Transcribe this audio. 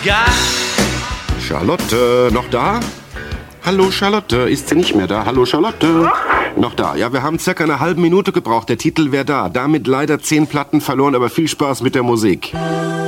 Charlotte, noch da? Hallo Charlotte, ist sie nicht mehr da? Hallo Charlotte? Noch da. Ja, wir haben circa eine halbe Minute gebraucht. Der Titel wäre da. Damit leider 10 Platten verloren, aber viel Spaß mit der Musik.